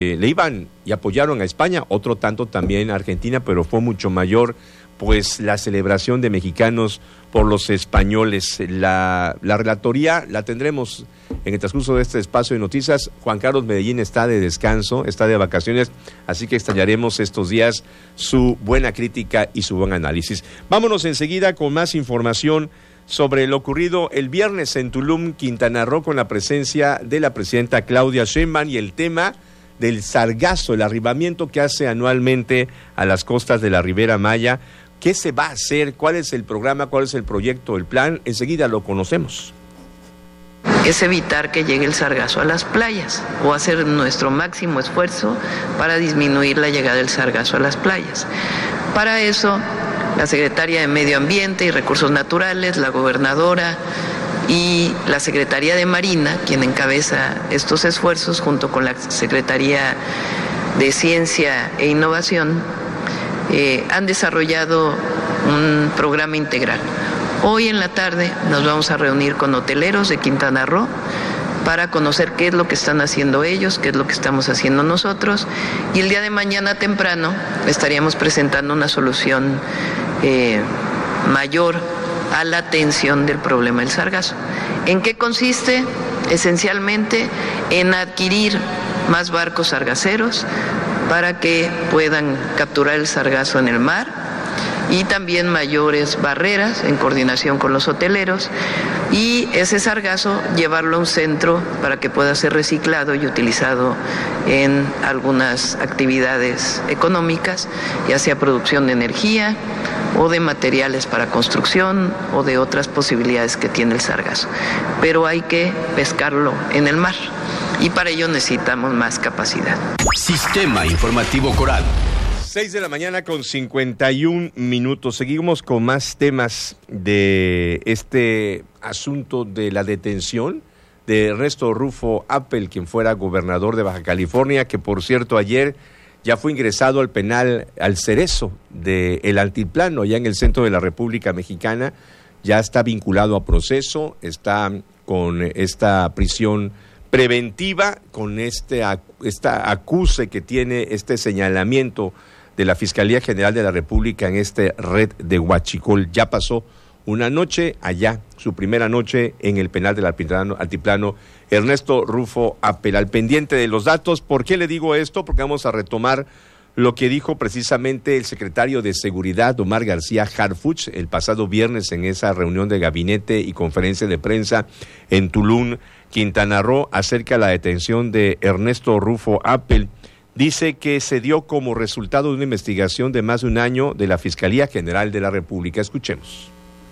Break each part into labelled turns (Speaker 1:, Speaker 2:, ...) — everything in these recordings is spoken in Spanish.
Speaker 1: le iban y apoyaron a España, otro tanto también a Argentina, pero fue mucho mayor pues la celebración de mexicanos por los españoles. La relatoría la tendremos en el transcurso de este espacio de noticias. Juan Carlos Medellín está de descanso, está de vacaciones, así que extrañaremos estos días su buena crítica y su buen análisis. Vámonos enseguida con más información sobre lo ocurrido el viernes en Tulum, Quintana Roo, con la presencia de la presidenta Claudia Sheinbaum y el tema del sargazo, el arribamiento que hace anualmente a las costas de la Ribera Maya. ¿Qué se va a hacer? ¿Cuál es el programa? ¿Cuál es el proyecto? ¿El plan? Enseguida lo conocemos.
Speaker 2: Es evitar que llegue el sargazo a las playas o hacer nuestro máximo esfuerzo para disminuir la llegada del sargazo a las playas. Para eso, la Secretaría de Medio Ambiente y Recursos Naturales, la gobernadora y la Secretaría de Marina, quien encabeza estos esfuerzos junto con la Secretaría de Ciencia e Innovación, han desarrollado un programa integral. Hoy en la tarde nos vamos a reunir con hoteleros de Quintana Roo para conocer qué es lo que están haciendo ellos, qué es lo que estamos haciendo nosotros, y el día de mañana temprano estaríamos presentando una solución mayor a la atención del problema del sargazo. ¿En qué consiste? Esencialmente en adquirir más barcos sargaceros para que puedan capturar el sargazo en el mar, y también mayores barreras en coordinación con los hoteleros, y ese sargazo llevarlo a un centro para que pueda ser reciclado y utilizado en algunas actividades económicas, ya sea producción de energía o de materiales para construcción o de otras posibilidades que tiene el sargazo. Pero hay que pescarlo en el mar y para ello necesitamos más capacidad.
Speaker 3: Sistema Informativo Coral.
Speaker 1: 6 de la mañana con 51 minutos. Seguimos con más temas de este asunto de la detención de Ernesto Rufo Appel, quien fuera gobernador de Baja California, que por cierto ayer ya fue ingresado al penal al Cerezo de El Altiplano, allá en el centro de la República Mexicana. Ya está vinculado a proceso, está con esta prisión preventiva, con esta acuse que tiene este señalamiento de la Fiscalía General de la República en esta red de Huachicol. Ya pasó una noche allá, su primera noche en el penal del Altiplano, Ernesto Rufo Appel. Al pendiente de los datos. ¿Por qué le digo esto? Porque vamos a retomar lo que dijo precisamente el secretario de Seguridad, Omar García Harfuch, el pasado viernes en esa reunión de gabinete y conferencia de prensa en Tulum, Quintana Roo, acerca de la detención de Ernesto Rufo Appel. Dice que se dio como resultado de una investigación de más de un año de la Fiscalía General de la República. Escuchemos.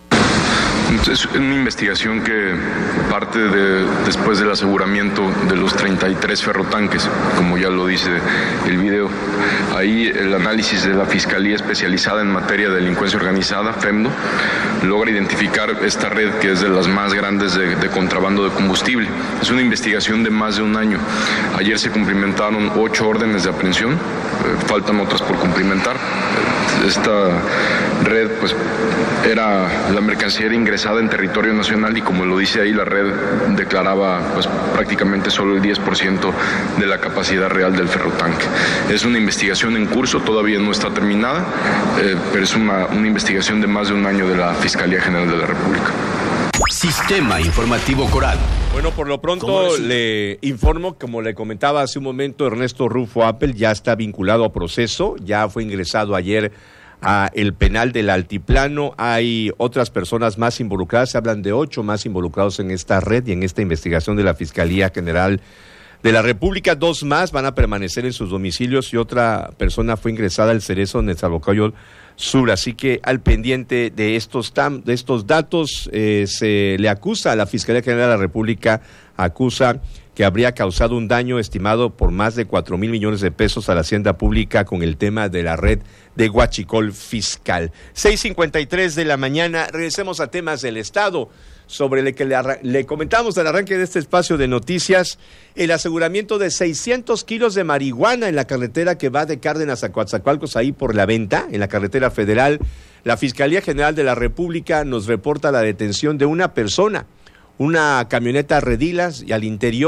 Speaker 4: Es una investigación que parte después del aseguramiento de los 33 ferrotanques, como ya lo dice el video. Ahí el análisis de la Fiscalía Especializada en Materia de Delincuencia Organizada, FEMDO, logra identificar esta red que es de las más grandes de contrabando de combustible. Es una investigación de más de un año. Ayer se cumplimentaron 8 órdenes de aprehensión, faltan otras por cumplimentar. Esta red pues era la mercancía era ingresada en territorio nacional y como lo dice ahí la red declaraba pues prácticamente solo el 10% de la capacidad real del ferrotanque. Es una investigación en curso, todavía no está terminada, pero es una investigación de más de un año de la Fiscalía General de la República.
Speaker 3: Sistema Informativo Coral.
Speaker 1: Bueno, por lo pronto le informo, como le comentaba hace un momento, Ernesto Rufo Appel ya está vinculado a proceso, ya fue ingresado ayer a el penal del Altiplano. Hay otras personas más involucradas, se hablan de 8 más involucrados en esta red y en esta investigación de la Fiscalía General de la República. 2 más van a permanecer en sus domicilios y otra persona fue ingresada al Cerezo en el Nezahualcóyotl Sur. Así que al pendiente de estos datos, se le acusa a la Fiscalía General de la República, acusa que habría causado un daño estimado por más de 4,000 millones de pesos a la hacienda pública con el tema de la red de Huachicol fiscal. 6:53 de la mañana, regresemos a temas del Estado, sobre el que le comentamos al arranque de este espacio de noticias, el aseguramiento de 600 kilos de marihuana en la carretera que va de Cárdenas a Coatzacoalcos, ahí por la venta, en la carretera federal. La Fiscalía General de la República nos reporta la detención de una persona, una camioneta Redilas, y al interior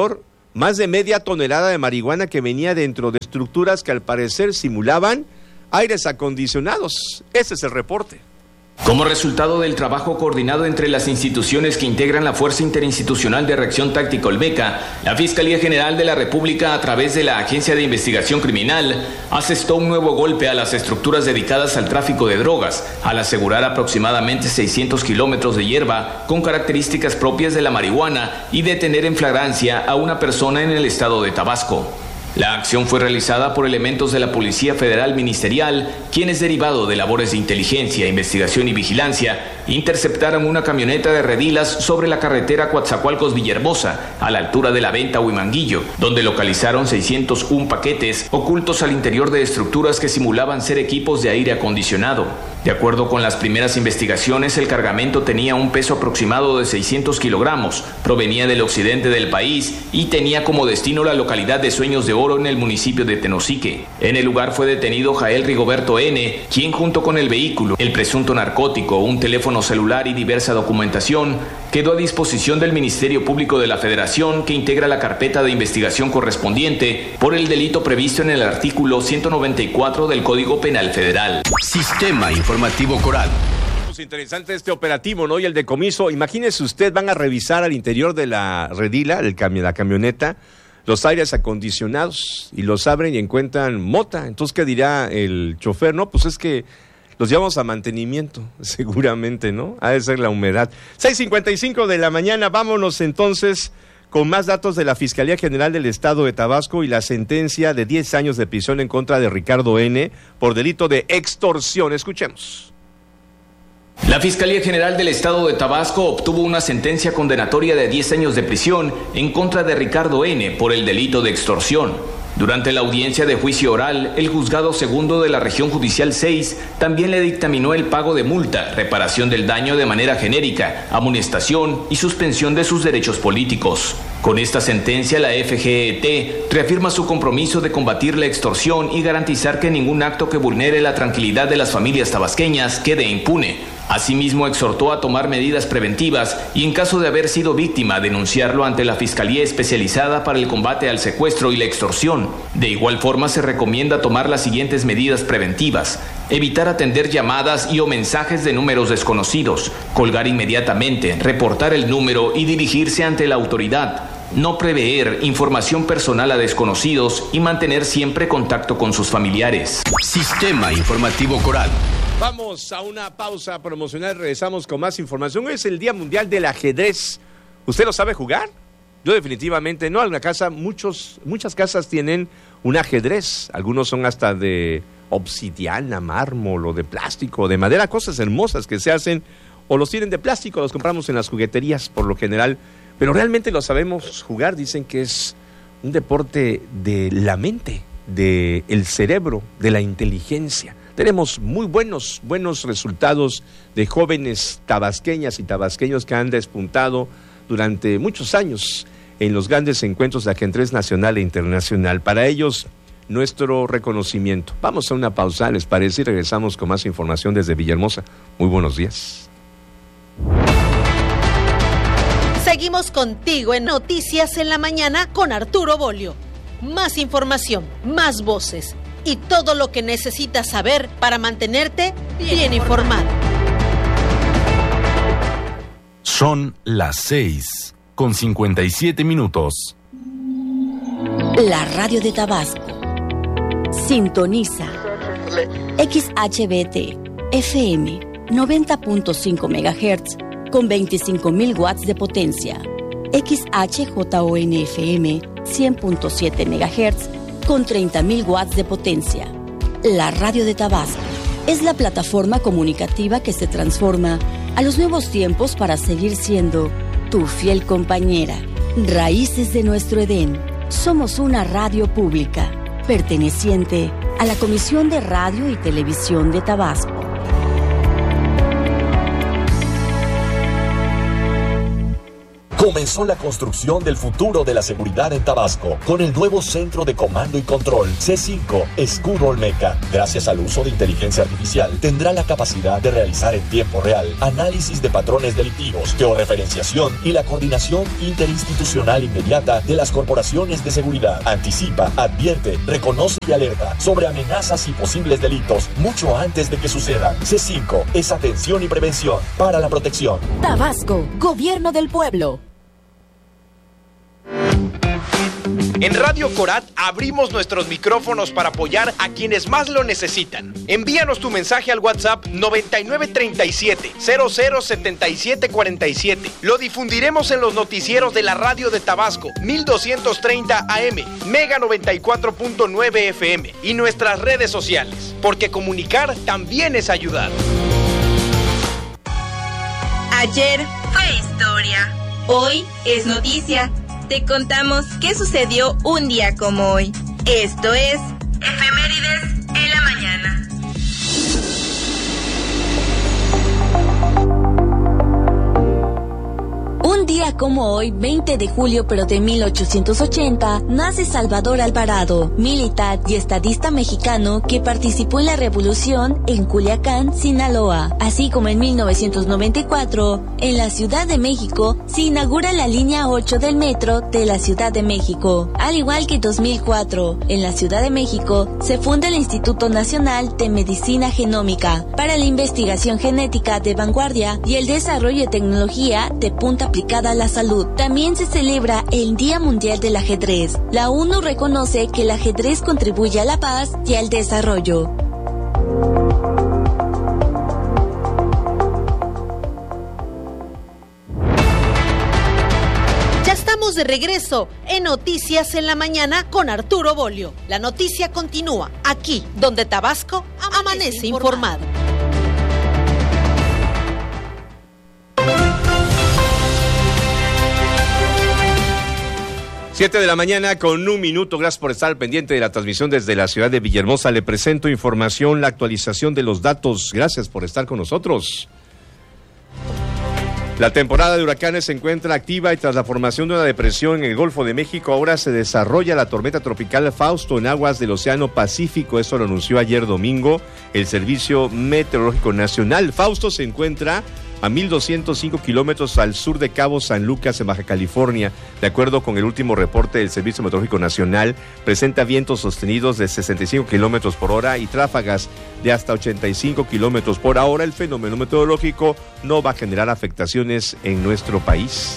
Speaker 1: más de media tonelada de marihuana que venía dentro de estructuras que al parecer simulaban aires acondicionados. Ese es el reporte.
Speaker 5: Como resultado del trabajo coordinado entre las instituciones que integran la Fuerza Interinstitucional de Reacción Táctica Olmeca, la Fiscalía General de la República, a través de la Agencia de Investigación Criminal, asestó un nuevo golpe a las estructuras dedicadas al tráfico de drogas, al asegurar aproximadamente 600 kilómetros de hierba con características propias de la marihuana y detener en flagrancia a una persona en el estado de Tabasco. La acción fue realizada por elementos de la Policía Federal Ministerial, quienes, derivado de labores de inteligencia, investigación y vigilancia, interceptaron una camioneta de redilas sobre la carretera Coatzacoalcos-Villahermosa, a la altura de la Venta Huimanguillo, donde localizaron 601 paquetes ocultos al interior de estructuras que simulaban ser equipos de aire acondicionado. De acuerdo con las primeras investigaciones, el cargamento tenía un peso aproximado de 600 kilogramos, provenía del occidente del país y tenía como destino la localidad de Sueños de Oro en el municipio de Tenosique. En el lugar fue detenido Jael Rigoberto N., quien junto con el vehículo, el presunto narcótico, un teléfono celular y diversa documentación, quedó a disposición del Ministerio Público de la Federación, que integra la carpeta de investigación correspondiente por el delito previsto en el artículo 194 del Código Penal Federal.
Speaker 3: Sistema Informativo Coral.
Speaker 1: Pues interesante este operativo, ¿no? Y el decomiso. Imagínese usted, van a revisar al interior de la redila, la camioneta, los aires acondicionados, y los abren y encuentran mota. Entonces, ¿qué dirá el chofer? No, pues es que los llevamos a mantenimiento, seguramente, ¿no? Ha de ser la humedad. 6:55 de la mañana, vámonos entonces con más datos de la Fiscalía General del Estado de Tabasco y la sentencia de 10 años de prisión en contra de Ricardo N. por delito de extorsión. Escuchemos.
Speaker 5: La Fiscalía General del Estado de Tabasco obtuvo una sentencia condenatoria de 10 años de prisión en contra de Ricardo N. por el delito de extorsión. Durante la audiencia de juicio oral, el Juzgado Segundo de la Región Judicial 6 también le dictaminó el pago de multa, reparación del daño de manera genérica, amonestación y suspensión de sus derechos políticos. Con esta sentencia, la FGET reafirma su compromiso de combatir la extorsión y garantizar que ningún acto que vulnere la tranquilidad de las familias tabasqueñas quede impune. Asimismo, exhortó a tomar medidas preventivas y, en caso de haber sido víctima, denunciarlo ante la Fiscalía Especializada para el Combate al Secuestro y la Extorsión. De igual forma, se recomienda tomar las siguientes medidas preventivas: evitar atender llamadas y o mensajes de números desconocidos, colgar inmediatamente, reportar el número y dirigirse ante la autoridad, no proveer información personal a desconocidos y mantener siempre contacto con sus familiares.
Speaker 3: Sistema Informativo Coral.
Speaker 1: Vamos a una pausa promocional, regresamos con más información. Hoy es el Día Mundial del Ajedrez. ¿Usted lo sabe jugar? Yo definitivamente no. En una casa, muchas casas tienen un ajedrez. Algunos son hasta de obsidiana, mármol o de plástico, de madera, cosas hermosas que se hacen, o los tienen de plástico, los compramos en las jugueterías por lo general, pero realmente lo sabemos jugar. Dicen que es un deporte de la mente, del cerebro, de la inteligencia. Tenemos muy buenos resultados de jóvenes tabasqueñas y tabasqueños que han despuntado durante muchos años en los grandes encuentros de ajedrez nacional e internacional. Para ellos, nuestro reconocimiento. Vamos a una pausa, ¿les parece? Y regresamos con más información desde Villahermosa. Muy buenos días.
Speaker 6: Seguimos contigo en Noticias en la Mañana con Arturo Bolio. Más información, más voces y todo lo que necesitas saber para mantenerte bien informado.
Speaker 7: Son las 6:57.
Speaker 8: La radio de Tabasco. Sintoniza XHBT FM 90.5 MHz con 25.000 watts de potencia. XHJON FM 100.7 MHz con 30.000 watts de potencia. La radio de Tabasco es la plataforma comunicativa que se transforma a los nuevos tiempos para seguir siendo tu fiel compañera. Raíces de nuestro Edén. Somos una radio pública perteneciente a la Comisión de Radio y Televisión de Tabasco.
Speaker 9: Comenzó la construcción del futuro de la seguridad en Tabasco con el nuevo Centro de Comando y Control C5 Escudo Olmeca. Gracias al uso de inteligencia artificial, tendrá la capacidad de realizar en tiempo real análisis de patrones delictivos, georreferenciación y la coordinación interinstitucional inmediata de las corporaciones de seguridad. Anticipa, advierte, reconoce y alerta sobre amenazas y posibles delitos mucho antes de que sucedan. C5 es atención y prevención para la protección.
Speaker 10: Tabasco, Gobierno del Pueblo.
Speaker 11: En Radio Corat abrimos nuestros micrófonos para apoyar a quienes más lo necesitan. Envíanos tu mensaje al WhatsApp 9937-007747. Lo difundiremos en los noticieros de la radio de Tabasco, 1230 AM, Mega 94.9 FM y nuestras redes sociales, porque comunicar también es ayudar.
Speaker 12: Ayer fue historia. Hoy es noticia. Te contamos qué sucedió un día como hoy. Esto es Efemérides en la Mañana.
Speaker 8: Un día como hoy, 20 de julio pero de 1880, nace Salvador Alvarado, militar y estadista mexicano que participó en la revolución en Culiacán, Sinaloa. Así como en 1994, en la Ciudad de México, se inaugura la línea 8 del metro de la Ciudad de México. Al igual que en 2004, en la Ciudad de México, se funda el Instituto Nacional de Medicina Genómica para la investigación genética de vanguardia y el desarrollo de tecnología de punta aplicada a la salud. También se celebra el Día Mundial del Ajedrez. La ONU reconoce que el ajedrez contribuye a la paz y al desarrollo.
Speaker 6: Ya estamos de regreso en Noticias en la Mañana con Arturo Bolio. La noticia continúa aquí, donde Tabasco amanece informado.
Speaker 1: 7 de la mañana con 1 minuto. Gracias por estar al pendiente de la transmisión desde la ciudad de Villahermosa. Le presento información, la actualización de los datos. Gracias por estar con nosotros. La temporada de huracanes se encuentra activa y tras la formación de una depresión en el Golfo de México, ahora se desarrolla la tormenta tropical Fausto en aguas del Océano Pacífico. Eso lo anunció ayer domingo el Servicio Meteorológico Nacional. Fausto se encuentra a 1,205 kilómetros al sur de Cabo San Lucas, en Baja California. De acuerdo con el último reporte del Servicio Meteorológico Nacional, presenta vientos sostenidos de 65 kilómetros por hora y ráfagas de hasta 85 kilómetros por hora. El fenómeno meteorológico no va a generar afectaciones en nuestro país.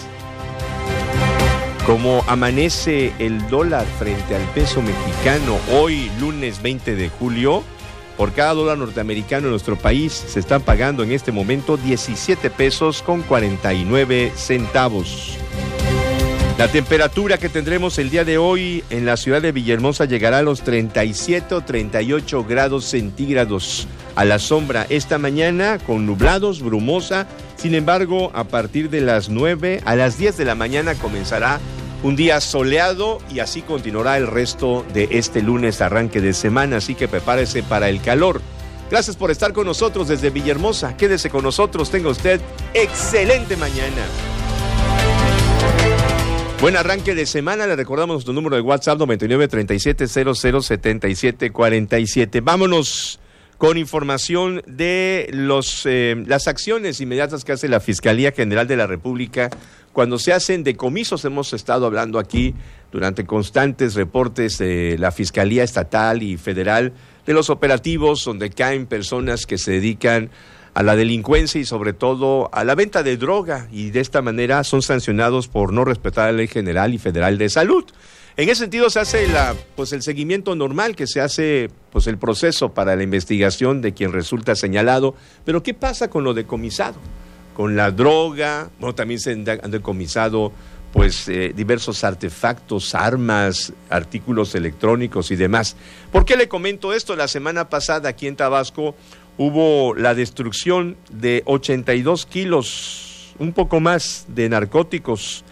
Speaker 1: ¿Cómo amanece el dólar frente al peso mexicano hoy, lunes 20 de julio? Por cada dólar norteamericano en nuestro país se están pagando en este momento 17 pesos con 49 centavos. La temperatura que tendremos el día de hoy en la ciudad de Villahermosa llegará a los 37 o 38 grados centígrados a la sombra esta mañana con nublados, brumosa. Sin embargo, a partir de las 9 a las 10 de la mañana comenzará un día soleado y así continuará el resto de este lunes, arranque de semana, así que prepárese para el calor. Gracias por estar con nosotros desde Villahermosa. Quédese con nosotros, tenga usted excelente mañana. Buen arranque de semana, le recordamos nuestro número de WhatsApp 9937007747. Vámonos con información de las acciones inmediatas que hace la Fiscalía General de la República cuando se hacen decomisos. Hemos estado hablando aquí durante constantes reportes de la Fiscalía Estatal y Federal de los operativos donde caen personas que se dedican a la delincuencia y sobre todo a la venta de droga, y de esta manera son sancionados por no respetar la Ley General y Federal de Salud. En ese sentido se hace el seguimiento normal que se hace, el proceso para la investigación de quien resulta señalado. Pero ¿qué pasa con lo decomisado? Con la droga, también se han decomisado diversos artefactos, armas, artículos electrónicos y demás. ¿Por qué le comento esto? La semana pasada aquí en Tabasco hubo la destrucción de 82 kilos, un poco más, de narcóticos,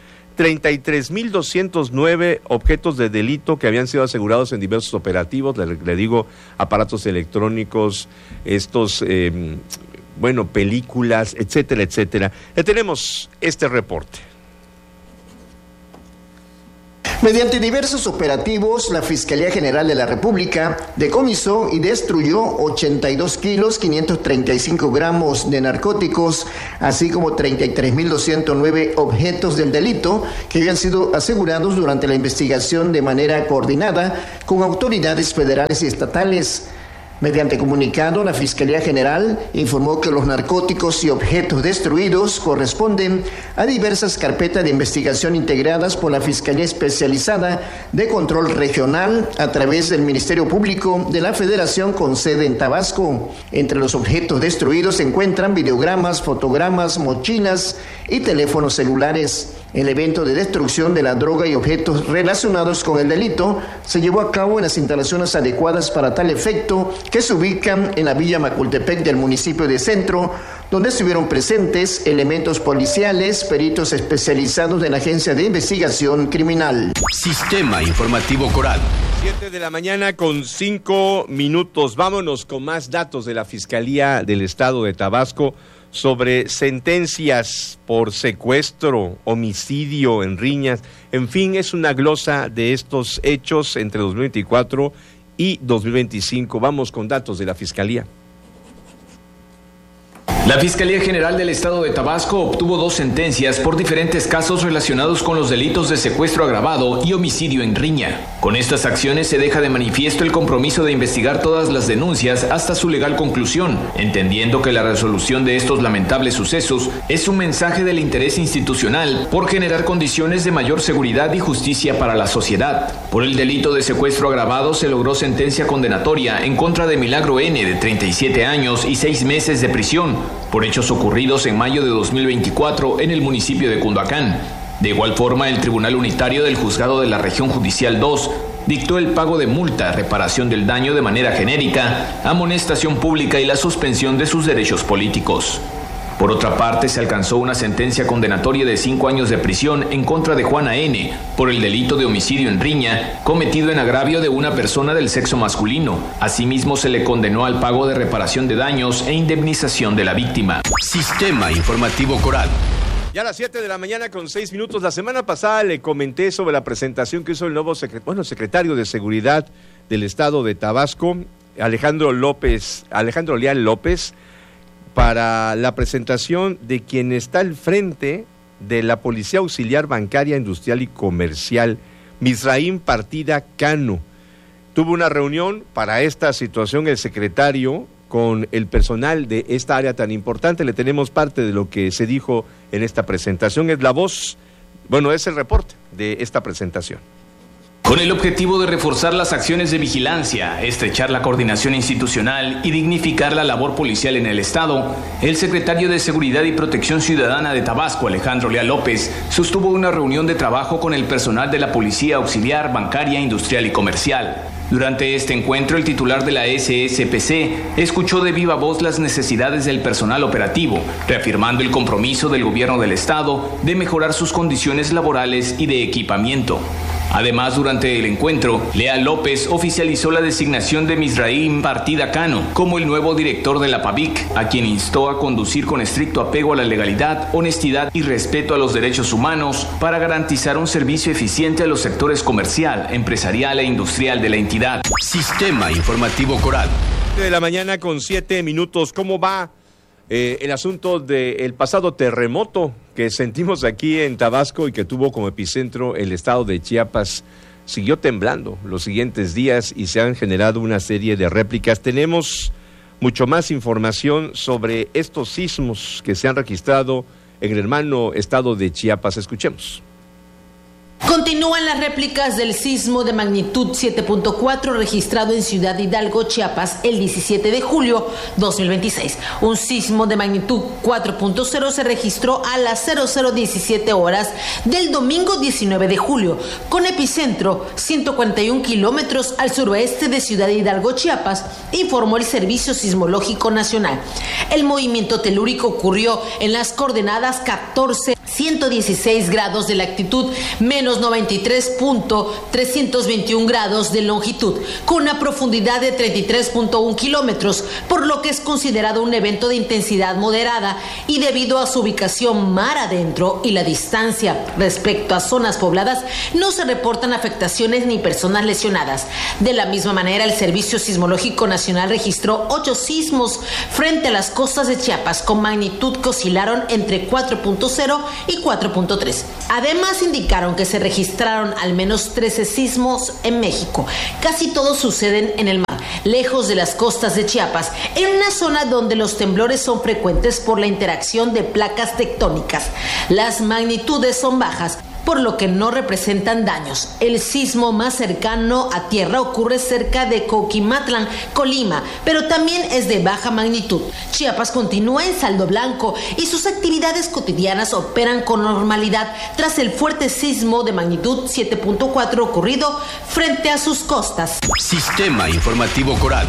Speaker 1: 33,209 objetos de delito que habían sido asegurados en diversos operativos, le digo, aparatos electrónicos, películas, etcétera, etcétera. Le tenemos este reporte.
Speaker 13: Mediante diversos operativos, la Fiscalía General de la República decomisó y destruyó 82 kilos, 535 gramos de narcóticos, así como 33.209 objetos del delito que habían sido asegurados durante la investigación de manera coordinada con autoridades federales y estatales. Mediante comunicado, la Fiscalía General informó que los narcóticos y objetos destruidos corresponden a diversas carpetas de investigación integradas por la Fiscalía Especializada de Control Regional a través del Ministerio Público de la Federación con sede en Tabasco. Entre los objetos destruidos se encuentran videogramas, fotogramas, mochilas y teléfonos celulares. El evento de destrucción de la droga y objetos relacionados con el delito se llevó a cabo en las instalaciones adecuadas para tal efecto, que se ubican en la Villa Macultepec del municipio de Centro, donde estuvieron presentes elementos policiales, peritos especializados de la Agencia de Investigación Criminal.
Speaker 3: Sistema Informativo Coral.
Speaker 1: 7 de la mañana con 5 minutos. Vámonos con más datos de la Fiscalía del Estado de Tabasco sobre sentencias por secuestro, homicidio en riñas. En fin, es una glosa de estos hechos entre 2024 y 2025. Vamos con datos de la Fiscalía.
Speaker 5: La Fiscalía General del Estado de Tabasco obtuvo 2 sentencias por diferentes casos relacionados con los delitos de secuestro agravado y homicidio en riña. Con estas acciones se deja de manifiesto el compromiso de investigar todas las denuncias hasta su legal conclusión, entendiendo que la resolución de estos lamentables sucesos es un mensaje del interés institucional por generar condiciones de mayor seguridad y justicia para la sociedad. Por el delito de secuestro agravado se logró sentencia condenatoria en contra de Milagro N., de 37 años y 6 meses de prisión, por hechos ocurridos en mayo de 2024 en el municipio de Cunduacán. De igual forma, el Tribunal Unitario del Juzgado de la Región Judicial 2 dictó el pago de multa, reparación del daño de manera genérica, amonestación pública y la suspensión de sus derechos políticos. Por otra parte, se alcanzó una sentencia condenatoria de 5 años de prisión en contra de Juana N. por el delito de homicidio en riña cometido en agravio de una persona del sexo masculino. Asimismo, se le condenó al pago de reparación de daños e indemnización de la víctima.
Speaker 3: Sistema Informativo Coral.
Speaker 1: Ya a las 7 de la mañana con 6 minutos. La semana pasada le comenté sobre la presentación que hizo el nuevo secretario de Seguridad del Estado de Tabasco, Alejandro Leal López, para la presentación de quien está al frente de la Policía Auxiliar Bancaria, Industrial y Comercial, Misraim Partida Cano. Tuvo una reunión para esta situación el secretario con el personal de esta área tan importante. Le tenemos parte de lo que se dijo en esta presentación. Es la voz, es el reporte de esta presentación.
Speaker 5: Con el objetivo de reforzar las acciones de vigilancia, estrechar la coordinación institucional y dignificar la labor policial en el Estado, el secretario de Seguridad y Protección Ciudadana de Tabasco, Alejandro Leal López, sostuvo una reunión de trabajo con el personal de la Policía Auxiliar Bancaria, Industrial y Comercial. Durante este encuentro, el titular de la SSPC escuchó de viva voz las necesidades del personal operativo, reafirmando el compromiso del gobierno del Estado de mejorar sus condiciones laborales y de equipamiento. Además, durante el encuentro, Leal López oficializó la designación de Misraim Partida Cano como el nuevo director de la PABIC, a quien instó a conducir con estricto apego a la legalidad, honestidad y respeto a los derechos humanos para garantizar un servicio eficiente a los sectores comercial, empresarial e industrial de la entidad.
Speaker 3: Sistema Informativo Coral.
Speaker 1: 7 de la mañana con 7 minutos. ¿Cómo va el asunto del pasado terremoto que sentimos aquí en Tabasco y que tuvo como epicentro el estado de Chiapas? Siguió temblando los siguientes días y se han generado una serie de réplicas. Tenemos mucho más información sobre estos sismos que se han registrado en el hermano estado de Chiapas. Escuchemos.
Speaker 6: Continúan las réplicas del sismo de magnitud 7.4 registrado en Ciudad Hidalgo, Chiapas, el 17 de julio 2026. Un sismo de magnitud 4.0 se registró a las 00:17 horas del domingo 19 de julio, con epicentro 141 kilómetros al suroeste de Ciudad Hidalgo, Chiapas, informó el Servicio Sismológico Nacional. El movimiento telúrico ocurrió en las coordenadas 14, 116 grados de latitud, menos 93.321 grados de longitud, con una profundidad de 33.1 kilómetros, por lo que es considerado un evento de intensidad moderada y debido a su ubicación mar adentro y la distancia respecto a zonas pobladas, no se reportan afectaciones ni personas lesionadas. De la misma manera, el Servicio Sismológico Nacional registró 8 sismos frente a las costas de Chiapas con magnitud que oscilaron entre 4.0 y 4.3. Además, indicaron que se registraron al menos 13 sismos en México. Casi todos suceden en el mar, lejos de las costas de Chiapas, en una zona donde los temblores son frecuentes por la interacción de placas tectónicas. Las magnitudes son bajas, por lo que no representan daños. El sismo más cercano a tierra ocurre cerca de Coquimatlán, Colima, pero también es de baja magnitud. Chiapas continúa en saldo blanco y sus actividades cotidianas operan con normalidad tras el fuerte sismo de magnitud 7.4 ocurrido frente a sus costas.
Speaker 3: Sistema Informativo Coral.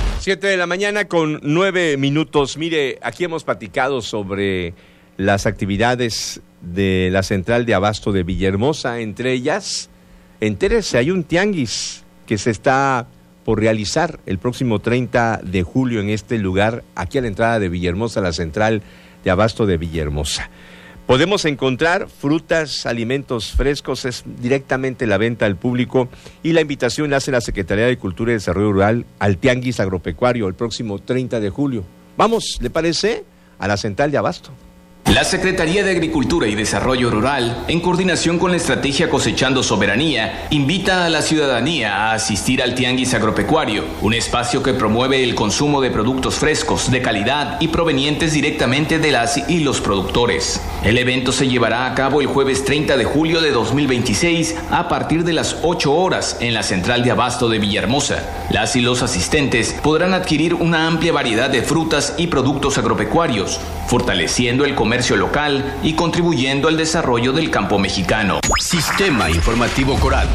Speaker 1: 7 de la mañana con 9 minutos. Mire, aquí hemos platicado sobre las actividades de la central de abasto de Villahermosa. Entre ellas, entérese, hay un tianguis que se está por realizar el próximo 30 de julio en este lugar, aquí a la entrada de Villahermosa, la central de abasto de Villahermosa. Podemos encontrar frutas, alimentos frescos, es directamente la venta al público, y la invitación la hace la Secretaría de Cultura y Desarrollo Rural al tianguis agropecuario el próximo 30 de julio. Vamos, ¿le parece? A la central de abasto.
Speaker 5: La Secretaría de Agricultura y Desarrollo Rural, en coordinación con la estrategia Cosechando Soberanía, invita a la ciudadanía a asistir al Tianguis Agropecuario, un espacio que promueve el consumo de productos frescos, de calidad y provenientes directamente de las y los productores. El evento se llevará a cabo el jueves 30 de julio de 2026 a partir de las 8 horas en la central de abasto de Villahermosa. Las y los asistentes podrán adquirir una amplia variedad de frutas y productos agropecuarios, fortaleciendo el comercio local y contribuyendo al desarrollo del campo mexicano.
Speaker 3: Sistema Informativo Coral.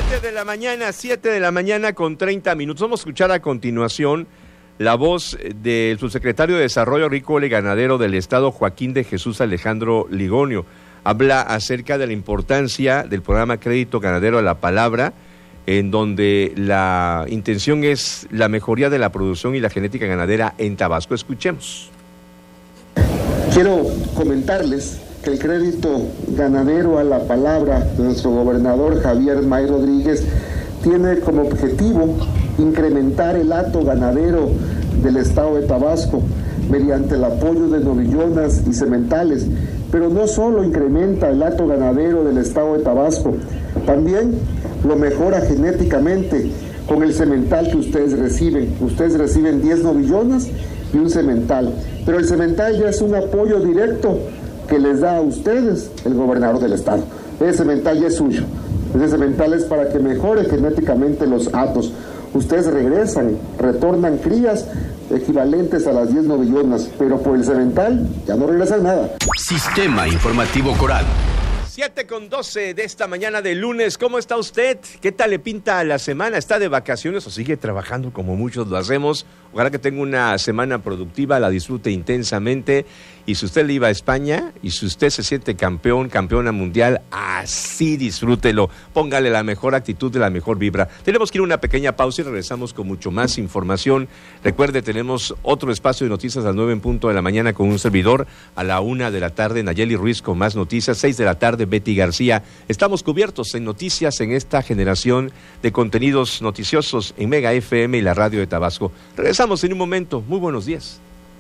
Speaker 1: 7 de la mañana con 30 minutos. Vamos a escuchar a continuación la voz del subsecretario de Desarrollo Agrícola y Ganadero del Estado, Joaquín de Jesús Alejandro Ligonio. Habla acerca de la importancia del programa Crédito Ganadero a la Palabra, en donde la intención es la mejoría de la producción y la genética ganadera en Tabasco. Escuchemos.
Speaker 14: Quiero comentarles que el crédito ganadero a la palabra de nuestro gobernador Javier May Rodríguez tiene como objetivo incrementar el hato ganadero del estado de Tabasco mediante el apoyo de novillonas y sementales, pero no solo incrementa el hato ganadero del estado de Tabasco, también lo mejora genéticamente con el semental que ustedes reciben. Ustedes reciben 10 novillonas y un semental, pero el semental ya es un apoyo directo que les da a ustedes el gobernador del estado. Ese semental ya es suyo. Ese semental es para que mejore genéticamente los hatos. Ustedes retornan crías equivalentes a las 10 novillonas, pero por el semental ya no regresan nada.
Speaker 3: Sistema Informativo Coral.
Speaker 1: 7:12 de esta mañana de lunes. ¿Cómo está usted? ¿Qué tal le pinta la semana? ¿Está de vacaciones o sigue trabajando como muchos lo hacemos? Ojalá que tenga una semana productiva, la disfrute intensamente. Y si usted le iba a España y si usted se siente campeón, campeona mundial, así disfrútelo. Póngale la mejor actitud y la mejor vibra. Tenemos que ir a una pequeña pausa y regresamos con mucho más información. Recuerde, tenemos otro espacio de noticias a las 9 en punto de la mañana con un servidor. A la 1 de la tarde, Nayeli Ruiz con más noticias. 6 de la tarde, Betty García. Estamos cubiertos en noticias en esta generación de contenidos noticiosos en Mega FM y la radio de Tabasco. Regresamos en un momento. Muy buenos días.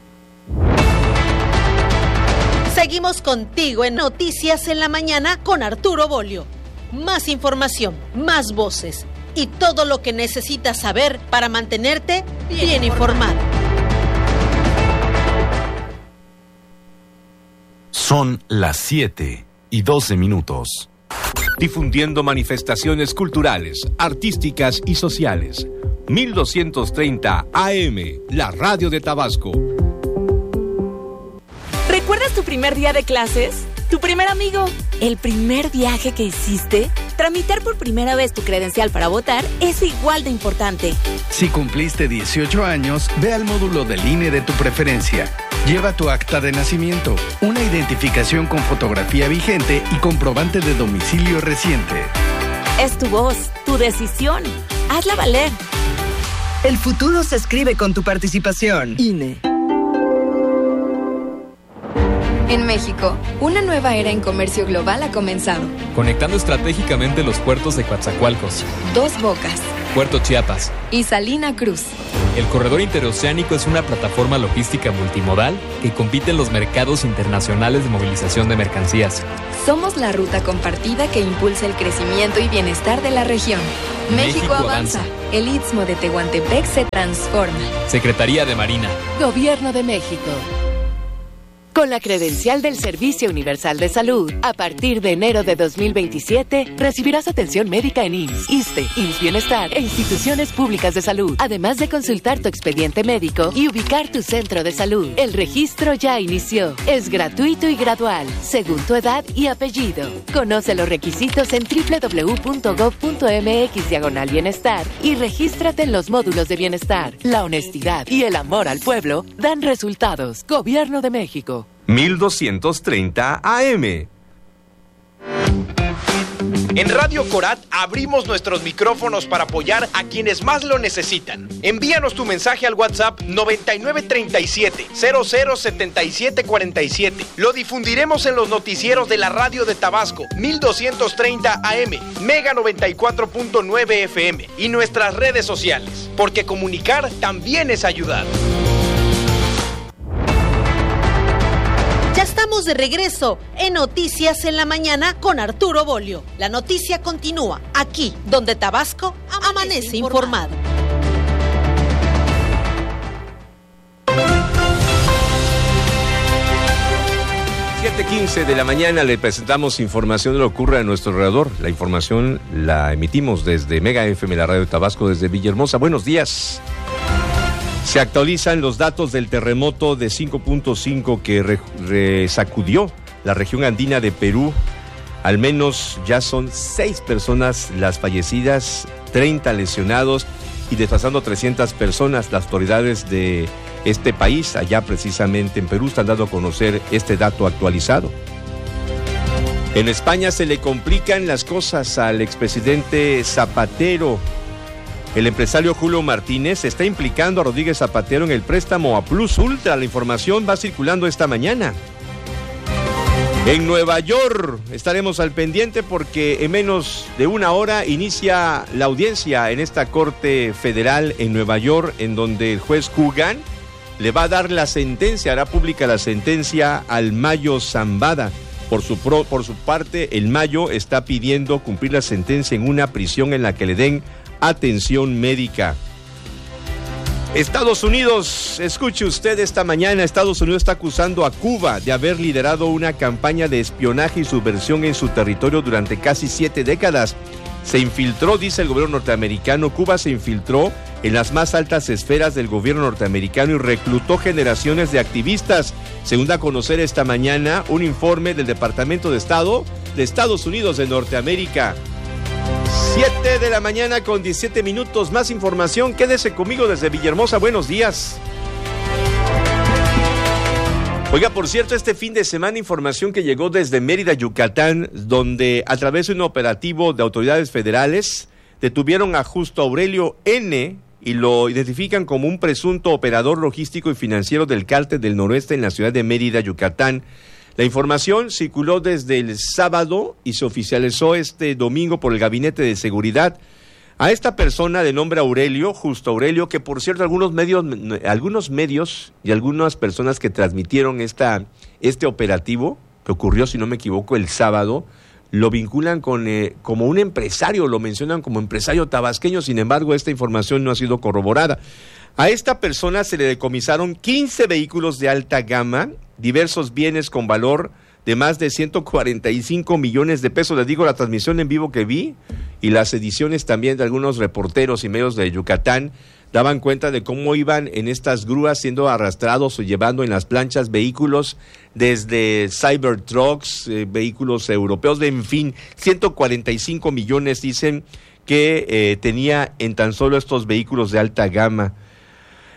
Speaker 6: Seguimos contigo en Noticias en la Mañana con Arturo Bolio. Más información, más voces y todo lo que necesitas saber para mantenerte bien informado.
Speaker 7: Son las 7:12.
Speaker 1: Difundiendo manifestaciones culturales, artísticas y sociales. 1230 AM, la radio de Tabasco.
Speaker 10: ¿Recuerdas tu primer día de clases? ¿Tu primer amigo? ¿El primer viaje que hiciste? Tramitar por primera vez tu credencial para votar es igual de importante.
Speaker 15: Si cumpliste 18 años, ve al módulo del INE de tu preferencia. Lleva tu acta de nacimiento, una identificación con fotografía vigente y comprobante de domicilio reciente.
Speaker 10: Es tu voz, tu decisión. Hazla valer.
Speaker 16: El futuro se escribe con tu participación. INE.
Speaker 17: En México, una nueva era en comercio global ha comenzado.
Speaker 18: Conectando estratégicamente los puertos de Coatzacoalcos,
Speaker 17: Dos Bocas
Speaker 18: Puerto Chiapas
Speaker 17: y Salina Cruz.
Speaker 18: El corredor interoceánico es una plataforma logística multimodal que compite en los mercados internacionales de movilización de mercancías.
Speaker 17: Somos la ruta compartida que impulsa el crecimiento y bienestar de la región. México avanza. El Istmo de Tehuantepec se transforma.
Speaker 18: Secretaría de Marina.
Speaker 19: Gobierno de México. Con la credencial del Servicio Universal de Salud, a partir de enero de 2027, recibirás atención médica en IMSS, ISSSTE, IMSS Bienestar e instituciones públicas de salud, además de consultar tu expediente médico y ubicar tu centro de salud. El registro ya inició. Es gratuito y gradual, según tu edad y apellido. Conoce los requisitos en www.gov.mx/bienestar y regístrate en los módulos de bienestar. La honestidad y el amor al pueblo dan resultados. Gobierno de México.
Speaker 1: 1230 AM.
Speaker 11: En Radio Corat abrimos nuestros micrófonos para apoyar a quienes más lo necesitan. Envíanos tu mensaje al WhatsApp 9937-007747. Lo difundiremos en los noticieros de la radio de Tabasco, 1230 AM, Mega 94.9 FM y nuestras redes sociales, porque comunicar también es ayudar.
Speaker 6: Ya estamos de regreso en Noticias en la Mañana con Arturo Bolio. La noticia continúa aquí, donde Tabasco amanece informado.
Speaker 1: 7:15 de la mañana le presentamos información de lo que ocurre a nuestro alrededor. La información la emitimos desde Mega FM, la radio de Tabasco, desde Villahermosa. Buenos días. Se actualizan los datos del terremoto de 5.5 que sacudió la región andina de Perú. Al menos ya son 6 personas las fallecidas, 30 lesionados y desplazando 300 personas. Las autoridades de este país, allá precisamente en Perú, están dando a conocer este dato actualizado. En España se le complican las cosas al expresidente Zapatero. El empresario Julio Martínez está implicando a Rodríguez Zapatero en el préstamo a Plus Ultra. La información va circulando esta mañana. En Nueva York estaremos al pendiente porque en menos de una hora inicia la audiencia en esta Corte Federal en Nueva York, en donde el juez Kugan le va a dar la sentencia, hará pública la sentencia al Mayo Zambada. Por su parte, el Mayo está pidiendo cumplir la sentencia en una prisión en la que le den atención médica. Estados Unidos, escuche usted esta mañana, Estados Unidos está acusando a Cuba de haber liderado una campaña de espionaje y subversión en su territorio durante casi 7 décadas. Se infiltró, dice el gobierno norteamericano, Cuba se infiltró en las más altas esferas del gobierno norteamericano y reclutó generaciones de activistas, según da a conocer esta mañana un informe del Departamento de Estado de Estados Unidos de Norteamérica. 7 de la mañana con 17 minutos, más información, quédese conmigo desde Villahermosa, buenos días. Oiga, por cierto, este fin de semana información que llegó desde Mérida, Yucatán, donde a través de un operativo de autoridades federales detuvieron a Justo Aurelio N. y lo identifican como un presunto operador logístico y financiero del Cártel del Noroeste en la ciudad de Mérida, Yucatán. La información circuló desde el sábado y se oficializó este domingo por el Gabinete de Seguridad. A esta persona de nombre Aurelio, Justo Aurelio, que por cierto algunos medios y algunas personas que transmitieron este operativo, que ocurrió, si no me equivoco, el sábado, lo vinculan como un empresario, lo mencionan como empresario tabasqueño, sin embargo esta información no ha sido corroborada. A esta persona se le decomisaron 15 vehículos de alta gama, diversos bienes con valor de más de 145 millones de pesos. Les digo, la transmisión en vivo que vi y las ediciones también de algunos reporteros y medios de Yucatán daban cuenta de cómo iban en estas grúas siendo arrastrados o llevando en las planchas vehículos desde Cybertrucks, vehículos europeos, en fin, 145 millones dicen que tenía en tan solo estos vehículos de alta gama.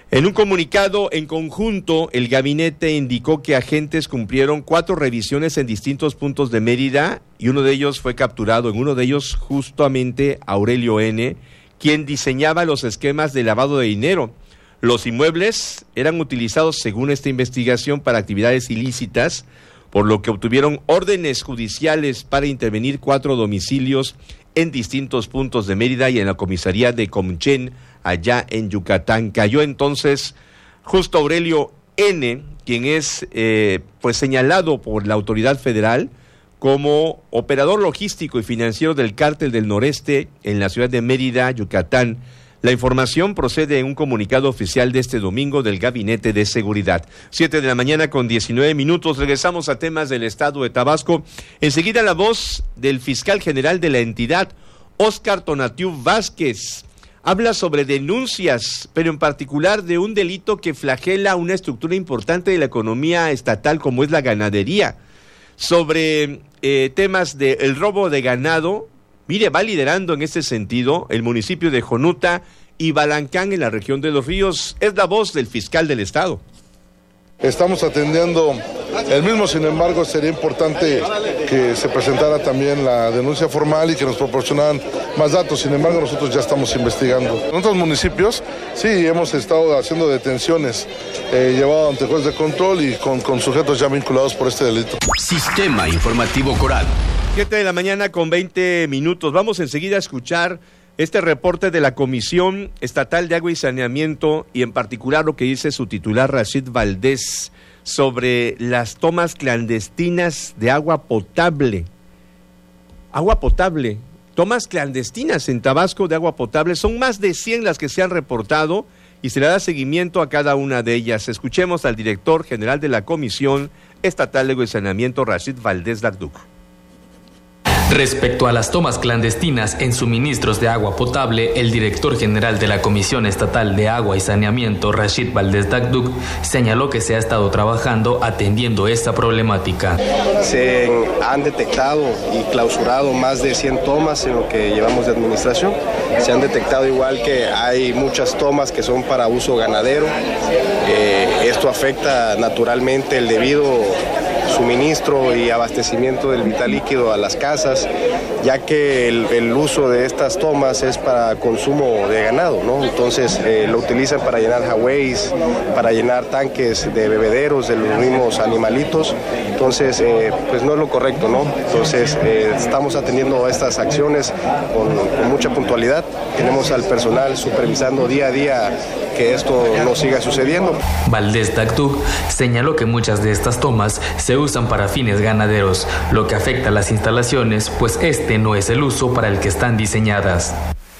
Speaker 1: En un comunicado en conjunto, el gabinete indicó que agentes cumplieron 4 revisiones en distintos puntos de Mérida y uno de ellos fue capturado. En uno de ellos, justamente Aurelio N., quien diseñaba los esquemas de lavado de dinero. Los inmuebles eran utilizados, según esta investigación, para actividades ilícitas, por lo que obtuvieron órdenes judiciales para intervenir 4 domicilios en distintos puntos de Mérida y en la comisaría de Comchén, allá en Yucatán. Cayó entonces justo Aurelio N., quien es pues señalado por la autoridad federal como operador logístico y financiero del Cártel del Noreste en la ciudad de Mérida, Yucatán. La información procede en un comunicado oficial de este domingo del Gabinete de Seguridad. 7:19 a.m. Regresamos a temas del estado de Tabasco. Enseguida la voz del fiscal general de la entidad, Óscar Tonatiu Vázquez, habla sobre denuncias, pero en particular de un delito que flagela una estructura importante de la economía estatal como es la ganadería. Sobre temas del robo de ganado. Mire, va liderando en este sentido el municipio de Jonuta y Balancán en la región de Los Ríos. Es la voz del fiscal del estado.
Speaker 20: Estamos atendiendo el mismo, sin embargo, sería importante que se presentara también la denuncia formal y que nos proporcionaran más datos. Sin embargo, nosotros ya estamos investigando. En otros municipios, sí, hemos estado haciendo detenciones, llevado ante juez de control y con sujetos ya vinculados por este delito.
Speaker 3: Sistema Informativo Coral.
Speaker 1: 7:20 a.m. Vamos enseguida a escuchar este reporte de la Comisión Estatal de Agua y Saneamiento y en particular lo que dice su titular Rashid Valdés sobre las tomas clandestinas de agua potable. Agua potable, tomas clandestinas en Tabasco de agua potable, son más de 100 las que se han reportado y se le da seguimiento a cada una de ellas. Escuchemos al director general de la Comisión Estatal de Agua y Saneamiento, Rashid Valdés Dagduc.
Speaker 21: Respecto a las tomas clandestinas en suministros de agua potable, el director general de la Comisión Estatal de Agua y Saneamiento, Rashid Valdés Dagduc, señaló que se ha estado trabajando atendiendo esta problemática.
Speaker 22: Se han detectado y clausurado más de 100 tomas en lo que llevamos de administración. Se han detectado igual que hay muchas tomas que son para uso ganadero. Esto afecta naturalmente el debido suministro y abastecimiento del vital líquido a las casas, ya que el uso de estas tomas es para consumo de ganado, ¿no? Entonces lo utilizan para llenar highways, para llenar tanques de bebederos de los mismos animalitos. Entonces pues no es lo correcto, ¿no? Entonces estamos atendiendo estas acciones con mucha puntualidad. Tenemos al personal supervisando día a día que esto no siga sucediendo.
Speaker 21: Valdés Dagduc señaló que muchas de estas tomas se usan para fines ganaderos, lo que afecta a las instalaciones, pues este no es el uso para el que están diseñadas.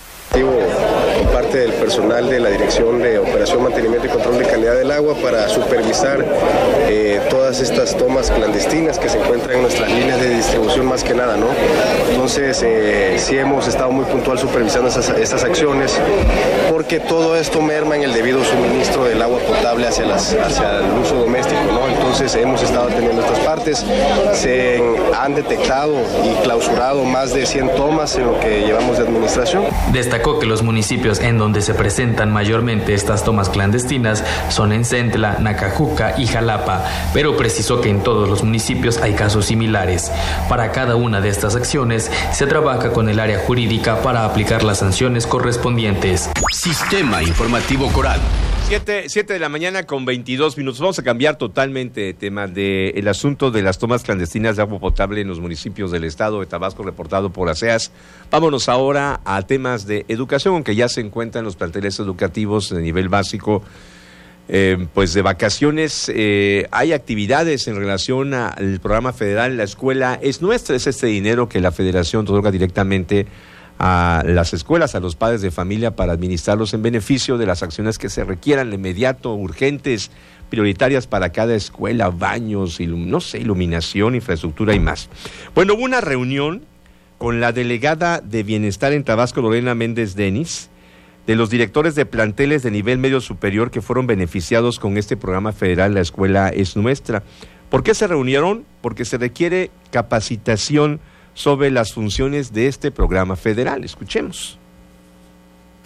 Speaker 22: Con parte del personal de la Dirección de Operación, Mantenimiento y Control de Calidad del Agua para supervisar todas estas tomas clandestinas que se encuentran en nuestras líneas de distribución más que nada, ¿no? Entonces sí hemos estado muy puntual supervisando estas acciones porque todo esto merma en el debido suministro del agua potable hacia el uso doméstico, ¿no? Entonces hemos estado atendiendo estas partes. Se han detectado y clausurado más de 100 tomas en lo que llevamos de administración.
Speaker 21: Destacó que los municipios en donde se presentan mayormente estas tomas clandestinas son en Centla, Nacajuca y Jalapa, pero precisó que en todos los municipios hay casos similares. Para cada una de estas acciones se trabaja con el área jurídica para aplicar las sanciones correspondientes.
Speaker 3: Sistema Informativo Coral.
Speaker 1: 7:22 a.m. Vamos a cambiar totalmente de tema del asunto de las tomas clandestinas de agua potable en los municipios del estado de Tabasco, reportado por ASEAS. Vámonos ahora a temas de educación, aunque ya se encuentran los planteles educativos de nivel básico pues de vacaciones. Hay actividades en relación al programa federal La Escuela es Nuestra. Es este dinero que la federación otorga directamente a las escuelas, a los padres de familia para administrarlos en beneficio de las acciones que se requieran de inmediato, urgentes, prioritarias para cada escuela, baños, iluminación, infraestructura y más. Bueno, hubo una reunión con la delegada de Bienestar en Tabasco, Lorena Méndez Denis, de los directores de planteles de nivel medio superior que fueron beneficiados con este programa federal La Escuela es Nuestra. ¿Por qué se reunieron? Porque se requiere capacitación sobre las funciones de este programa federal. Escuchemos.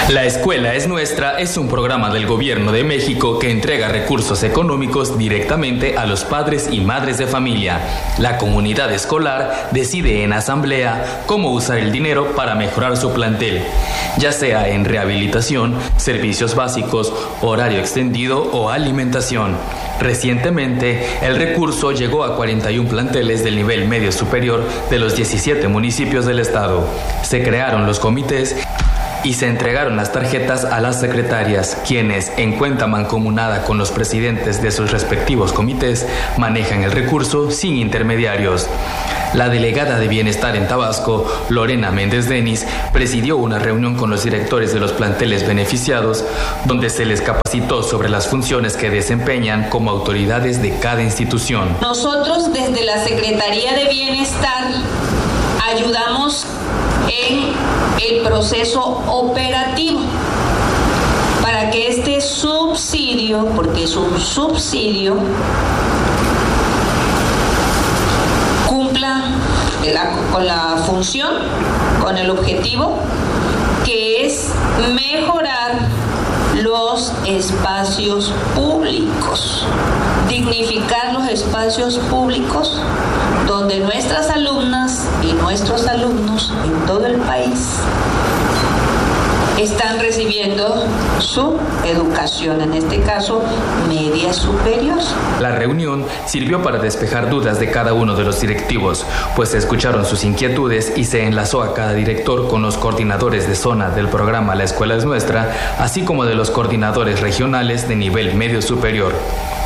Speaker 21: La Escuela es Nuestra es un programa del Gobierno de México que entrega recursos económicos directamente a los padres y madres de familia. La comunidad escolar decide en asamblea cómo usar el dinero para mejorar su plantel, ya sea en rehabilitación, servicios básicos, horario extendido o alimentación. Recientemente, el recurso llegó a 41 planteles del nivel medio superior de los 17 municipios del estado. Se crearon los comités y se entregaron las tarjetas a las secretarias, quienes, en cuenta mancomunada con los presidentes de sus respectivos comités, manejan el recurso sin intermediarios. La delegada de Bienestar en Tabasco, Lorena Méndez Denis, presidió una reunión con los directores de los planteles beneficiados, donde se les capacitó sobre las funciones que desempeñan como autoridades de cada institución.
Speaker 2: Nosotros, desde la Secretaría de Bienestar, ayudamos en el proceso operativo para que este subsidio, porque es un subsidio, cumpla con la función, con el objetivo, que es mejorar los espacios públicos, dignificar los espacios públicos donde nuestras alumnas y nuestros alumnos en todo el país están recibiendo su educación, en este caso media superior.
Speaker 21: La reunión sirvió para despejar dudas de cada uno de los directivos, pues se escucharon sus inquietudes y se enlazó a cada director con los coordinadores de zona del programa La Escuela es Nuestra, así como de los coordinadores regionales de nivel medio superior.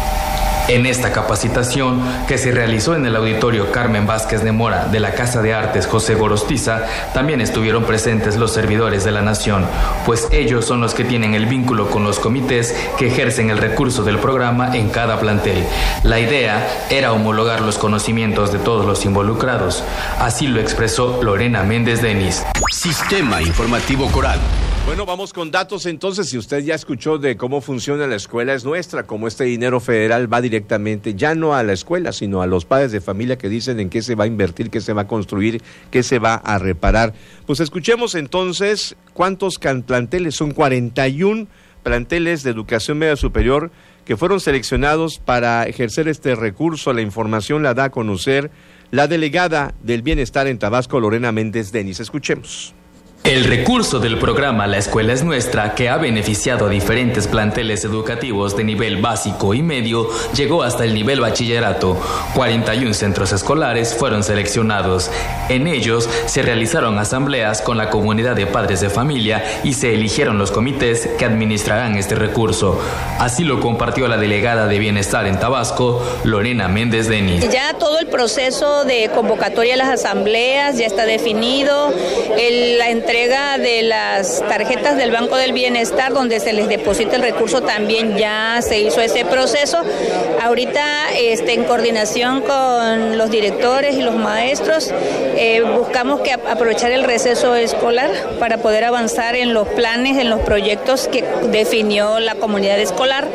Speaker 21: En esta capacitación, que se realizó en el auditorio Carmen Vázquez de Mora de la Casa de Artes José Gorostiza, también estuvieron presentes los servidores de la nación, pues ellos son los que tienen el vínculo con los comités que ejercen el recurso del programa en cada plantel. La idea era homologar los conocimientos de todos los involucrados. Así lo expresó Lorena Méndez Denis.
Speaker 3: Sistema Informativo Coral.
Speaker 1: Bueno, vamos con datos entonces. Si usted ya escuchó de cómo funciona La Escuela es Nuestra, cómo este dinero federal va directamente, ya no a la escuela, sino a los padres de familia que dicen en qué se va a invertir, qué se va a construir, qué se va a reparar. Pues escuchemos entonces cuántos planteles, son 41 planteles de educación media superior que fueron seleccionados para ejercer este recurso. La información la da a conocer la delegada del Bienestar en Tabasco, Lorena Méndez Denis. Escuchemos.
Speaker 21: El recurso del programa La Escuela es Nuestra, que ha beneficiado a diferentes planteles educativos de nivel básico y medio, llegó hasta el nivel bachillerato. 41 centros escolares fueron seleccionados. En ellos se realizaron asambleas con la comunidad de padres de familia y se eligieron los comités que administrarán este recurso. Así lo compartió la delegada de Bienestar en Tabasco, Lorena Méndez Denis.
Speaker 4: Ya todo el proceso de convocatoria a las asambleas ya está definido. La entrega de las tarjetas del Banco del Bienestar, donde se les deposita el recurso, también ya se hizo ese proceso. Ahorita, en coordinación con los directores y los maestros, buscamos aprovechar el receso escolar para poder avanzar en los planes, en los proyectos que definió la comunidad escolar,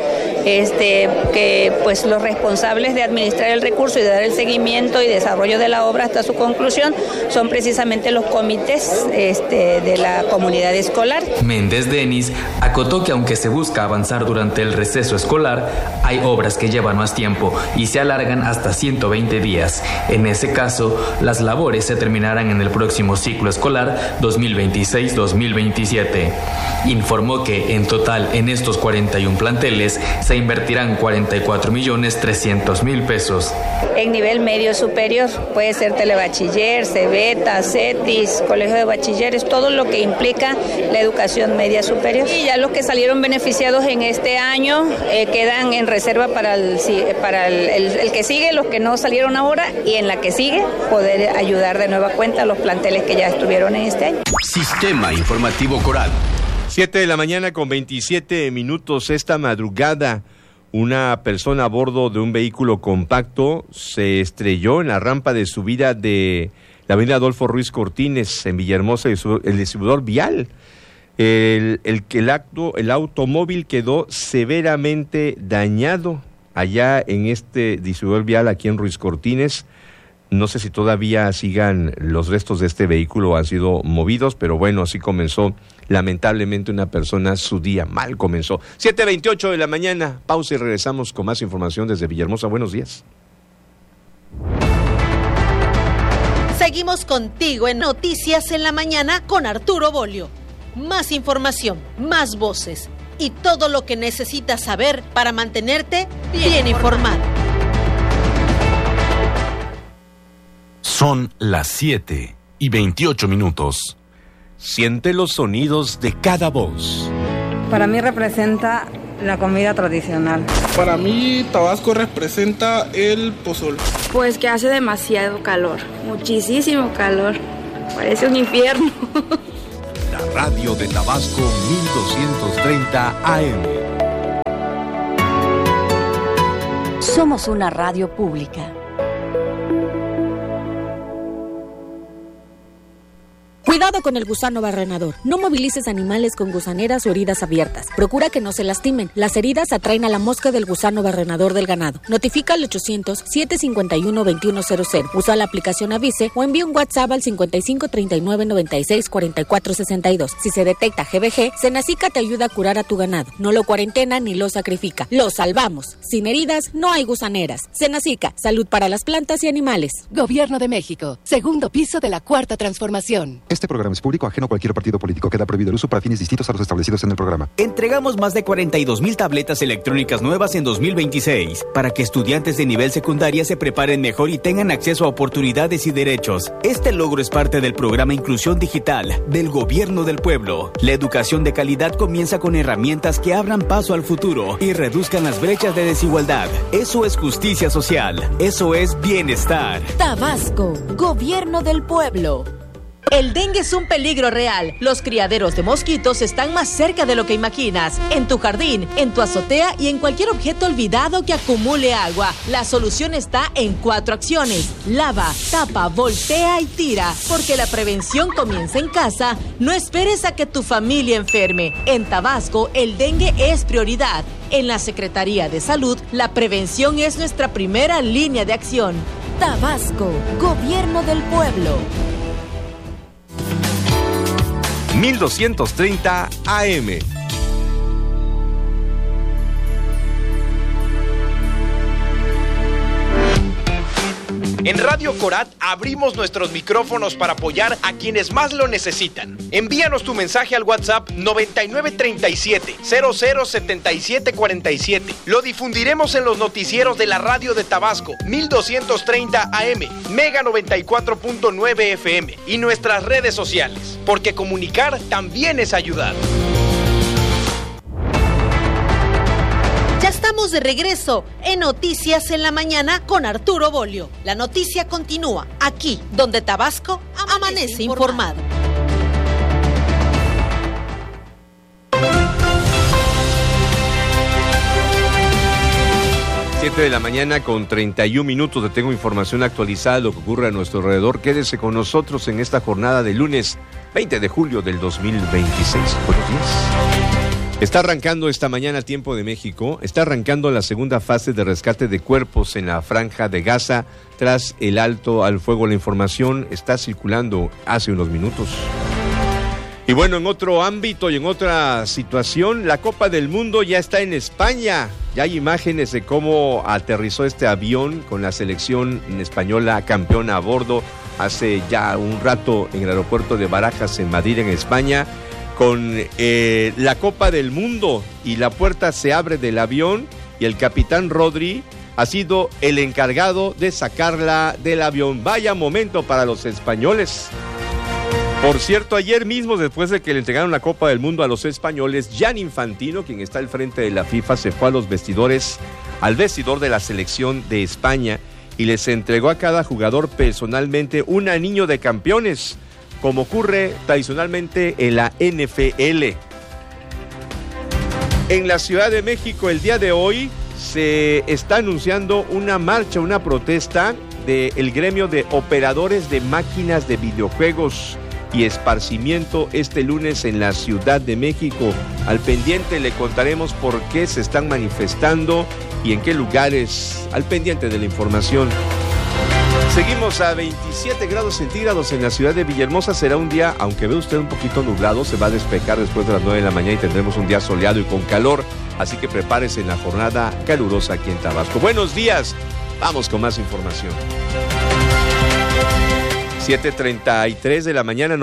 Speaker 4: que pues los responsables de administrar el recurso y de dar el seguimiento y desarrollo de la obra hasta su conclusión son precisamente los comités de la comunidad escolar.
Speaker 21: Méndez Denis acotó que aunque se busca avanzar durante el receso escolar, hay obras que llevan más tiempo y se alargan hasta 120 días. En ese caso, las labores se terminarán en el próximo ciclo escolar 2026-2027. Informó que en total en estos 41 planteles se invertirán 44.300.000 pesos.
Speaker 4: En nivel medio superior puede ser telebachiller, CEBETA, CETIS, colegio de bachilleres, todo lo que implica la educación media superior. Y ya los que salieron beneficiados en este año quedan en reserva para el que sigue, los que no salieron ahora, y en la que sigue poder ayudar de nueva cuenta a los planteles que ya estuvieron en este año.
Speaker 3: Sistema Informativo Coral.
Speaker 1: 7:27 a.m. Esta madrugada, una persona a bordo de un vehículo compacto se estrelló en la rampa de subida de la avenida Adolfo Ruiz Cortines en Villahermosa, el distribuidor vial. El automóvil quedó severamente dañado allá en este distribuidor vial aquí en Ruiz Cortines. No sé si todavía sigan los restos de este vehículo, han sido movidos, pero bueno, así comenzó lamentablemente una persona, su día mal comenzó. 7:28 de la mañana, pausa y regresamos con más información desde Villahermosa. Buenos días.
Speaker 6: Seguimos contigo en Noticias en la Mañana con Arturo Bolio. Más información, más voces y todo lo que necesitas saber para mantenerte bien informado.
Speaker 7: Son las 7:28.
Speaker 1: Siente los sonidos de cada voz.
Speaker 9: Para mí representa la comida tradicional.
Speaker 12: Para mí, Tabasco representa el pozol.
Speaker 23: Pues que hace demasiado calor, muchísimo calor. Parece un infierno.
Speaker 1: La radio de Tabasco 1230 AM.
Speaker 8: Somos una radio pública.
Speaker 24: Cuidado con el gusano barrenador. No movilices animales con gusaneras o heridas abiertas. Procura que no se lastimen. Las heridas atraen a la mosca del gusano barrenador del ganado. Notifica al 800-751-2100. Usa la aplicación Avise o envía un WhatsApp al 55 39 96 44 62. Si se detecta GBG, Senacica te ayuda a curar a tu ganado. No lo cuarentena ni lo sacrifica. Lo salvamos. Sin heridas no hay gusaneras. Senacica, salud para las plantas y animales.
Speaker 19: Gobierno de México. Segundo piso de la Cuarta Transformación.
Speaker 25: Este programa es público, ajeno a cualquier partido político. Queda prohibido el uso para fines distintos a los establecidos en el programa.
Speaker 26: Entregamos más de 42,000 tabletas electrónicas nuevas en 2026 para que estudiantes de nivel secundaria se preparen mejor y tengan acceso a oportunidades y derechos. Este logro es parte del programa Inclusión Digital del Gobierno del Pueblo. La educación de calidad comienza con herramientas que abran paso al futuro y reduzcan las brechas de desigualdad. Eso es justicia social. Eso es bienestar.
Speaker 8: Tabasco, Gobierno del Pueblo.
Speaker 27: El dengue es un peligro real. Los criaderos de mosquitos están más cerca de lo que imaginas. En tu jardín, en tu azotea y en cualquier objeto olvidado que acumule agua. La solución está en 4 acciones. Lava, tapa, voltea y tira. Porque la prevención comienza en casa. No esperes a que tu familia enferme. En Tabasco, el dengue es prioridad. En la Secretaría de Salud, la prevención es nuestra primera línea de acción.
Speaker 8: Tabasco, Gobierno del Pueblo.
Speaker 1: 1230 AM.
Speaker 11: En Radio Corat abrimos nuestros micrófonos para apoyar a quienes más lo necesitan. Envíanos tu mensaje al WhatsApp 9937 007747. Lo difundiremos en los noticieros de la radio de Tabasco 1230 AM, Mega 94.9 FM y nuestras redes sociales, porque comunicar también es ayudar.
Speaker 6: Ya estamos de regreso en Noticias en la Mañana con Arturo Bolio. La noticia continúa aquí, donde Tabasco amanece informado.
Speaker 1: Siete de la mañana con 31 minutos. Te tengo información actualizada de lo que ocurre a nuestro alrededor. Quédese con nosotros en esta jornada de lunes 20 de julio del 2026. Buenos días. Está arrancando esta mañana Tiempo de México, está arrancando la segunda fase de rescate de cuerpos en la Franja de Gaza tras el alto al fuego. La información está circulando hace unos minutos. Y bueno, en otro ámbito y en otra situación, la Copa del Mundo ya está en España. Ya hay imágenes de cómo aterrizó este avión con la selección española campeona a bordo hace ya un rato en el aeropuerto de Barajas en Madrid, en España, con la Copa del Mundo, y la puerta se abre del avión y el capitán Rodri ha sido el encargado de sacarla del avión. Vaya momento para los españoles. Por cierto, ayer mismo, después de que le entregaron la Copa del Mundo a los españoles, Gianni Infantino, quien está al frente de la FIFA, se fue a los vestidores, al vestidor de la selección de España, y les entregó a cada jugador personalmente un anillo de campeones, como ocurre tradicionalmente en la NFL. En la Ciudad de México, el día de hoy, se está anunciando una marcha, una protesta del gremio de operadores de máquinas de videojuegos y esparcimiento este lunes en la Ciudad de México. Al pendiente le contaremos por qué se están manifestando y en qué lugares. Al pendiente de la información. Seguimos a 27 grados centígrados en la ciudad de Villahermosa. Será un día, aunque ve usted un poquito nublado, se va a despejar después de las 9 de la mañana y tendremos un día soleado y con calor. Así que prepárese en la jornada calurosa aquí en Tabasco. Buenos días, vamos con más información. 7:33 de la mañana,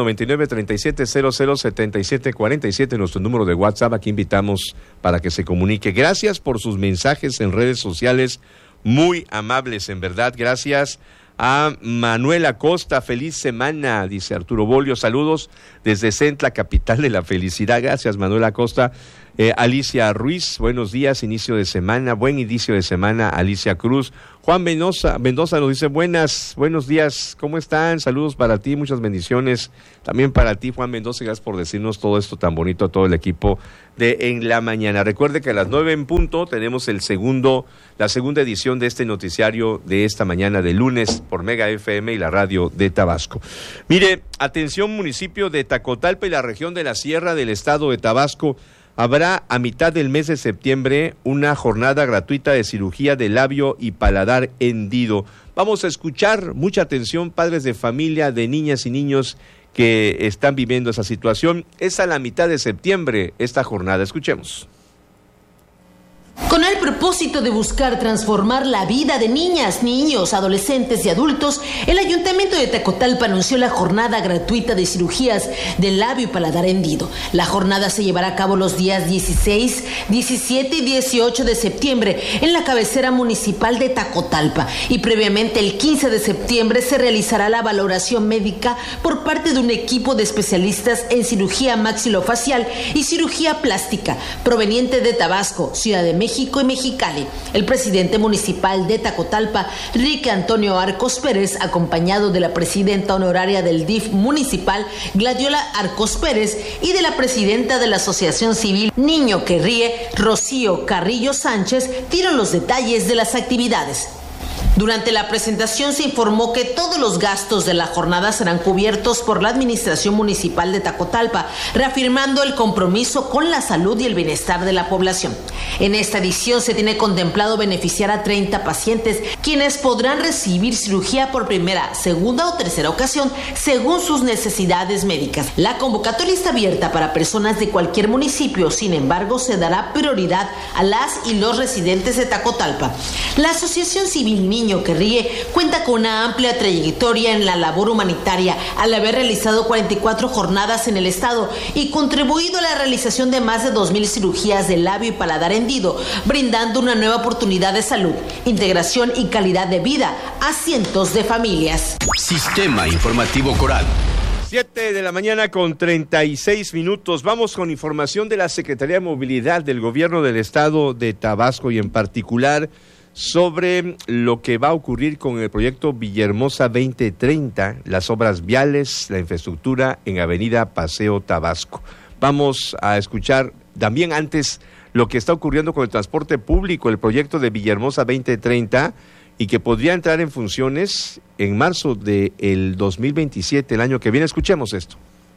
Speaker 1: 9937-007747, nuestro número de WhatsApp. Aquí invitamos para que se comunique. Gracias por sus mensajes en redes sociales, muy amables, en verdad. Gracias a Manuel Acosta, feliz semana, dice Arturo Bolio. Saludos desde Centla, capital de la felicidad. Gracias, Manuel Acosta. Alicia Ruiz, buenos días, inicio de semana, buen inicio de semana. Alicia Cruz. Juan Mendoza nos dice buenos días, ¿cómo están? Saludos para ti, muchas bendiciones también para ti, Juan Mendoza. Gracias por decirnos todo esto tan bonito a todo el equipo de En la Mañana. Recuerde que a las 9 en punto tenemos la segunda edición de este noticiario de esta mañana de lunes por Mega FM y la radio de Tabasco. Mire, atención, municipio de Tacotalpa y la región de la Sierra del estado de Tabasco. Habrá a mitad del mes de septiembre una jornada gratuita de cirugía de labio y paladar hendido. Vamos a escuchar, mucha atención, padres de familia, de niñas y niños que están viviendo esa situación. Es a la mitad de septiembre esta jornada. Escuchemos.
Speaker 6: Con el propósito de buscar transformar la vida de niñas, niños, adolescentes y adultos, el Ayuntamiento de Tacotalpa anunció la jornada gratuita de cirugías de labio y paladar hendido. La jornada se llevará a cabo los días 16, 17 y 18 de septiembre en la cabecera municipal de Tacotalpa, y previamente el 15 de septiembre se realizará la valoración médica por parte de un equipo de especialistas en cirugía maxilofacial y cirugía plástica proveniente de Tabasco, Ciudad de México y Mexicali. El presidente municipal de Tacotalpa, Enrique Antonio Arcos Pérez, acompañado de la presidenta honoraria del DIF municipal, Gladiola Arcos Pérez, y de la presidenta de la Asociación Civil Niño que Ríe, Rocío Carrillo Sánchez, dieron los detalles de las actividades. Durante la presentación se informó que todos los gastos de la jornada serán cubiertos por la Administración Municipal de Tacotalpa, reafirmando el compromiso con la salud y el bienestar de la población. En esta edición se tiene contemplado beneficiar a 30 pacientes, quienes podrán recibir cirugía por primera, segunda o tercera ocasión, según sus necesidades médicas. La convocatoria está abierta para personas de cualquier municipio, sin embargo, se dará prioridad a las y los residentes de Tacotalpa. La Asociación Civil Niño que Ríe cuenta con una amplia trayectoria en la labor humanitaria, al haber realizado 44 jornadas en el estado y contribuido a la realización de más de 2,000 cirugías de labio y paladar hendido, brindando una nueva oportunidad de salud, integración y calidad de vida a cientos de familias.
Speaker 3: Sistema Informativo Coral.
Speaker 1: 7 de la mañana con 36 minutos. Vamos con información de la Secretaría de Movilidad del Gobierno del Estado de Tabasco y en particular sobre lo que va a ocurrir con el proyecto Villahermosa 2030, las obras viales, la infraestructura en Avenida Paseo Tabasco. Vamos a escuchar también antes lo que está ocurriendo con el transporte público, el proyecto de Villahermosa 2030, y que podría entrar en funciones en marzo del 2027, el año que viene. Escuchemos esto.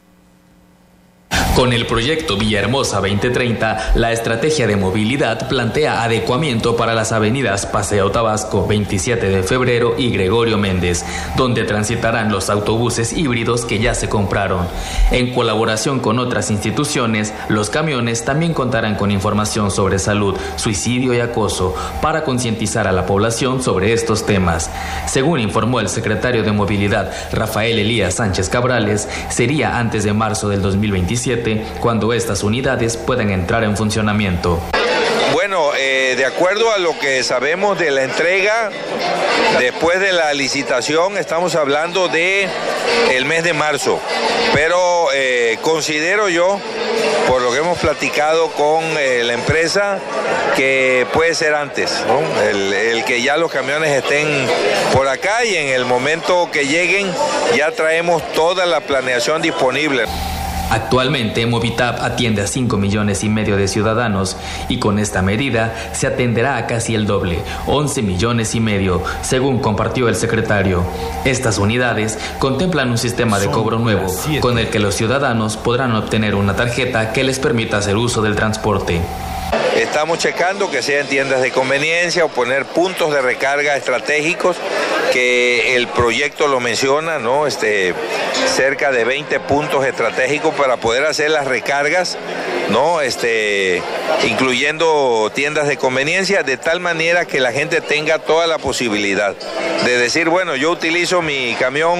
Speaker 21: Con el proyecto Villahermosa 2030, la estrategia de movilidad plantea adecuamiento para las avenidas Paseo Tabasco, 27 de febrero y Gregorio Méndez, donde transitarán los autobuses híbridos que ya se compraron. En colaboración con otras instituciones, los camiones también contarán con información sobre salud, suicidio y acoso, para concientizar a la población sobre estos temas. Según informó el secretario de Movilidad, Rafael Elías Sánchez Cabrales, sería antes de marzo del 2027 cuando estas unidades puedan entrar en funcionamiento.
Speaker 5: Bueno, de acuerdo a lo que sabemos de la entrega, después de la licitación, estamos hablando de el mes de marzo, pero considero yo, por lo que hemos platicado con la empresa, que puede ser antes, ¿no? El que ya los camiones estén por acá y en el momento que lleguen ya traemos toda la planeación disponible.
Speaker 21: Actualmente, Movitab atiende a 5,5 millones de ciudadanos y con esta medida se atenderá a casi el doble, 11,5 millones, según compartió el secretario. Estas unidades contemplan un sistema de cobro nuevo con el que los ciudadanos podrán obtener una tarjeta que les permita hacer uso del transporte.
Speaker 5: estamos checando que sean tiendas de conveniencia o poner puntos de recarga estratégicos, que el proyecto lo menciona, ¿no? Cerca de 20 puntos estratégicos para poder hacer las recargas, ¿no? Incluyendo tiendas de conveniencia, de tal manera que la gente tenga toda la posibilidad de decir, bueno, yo utilizo mi camión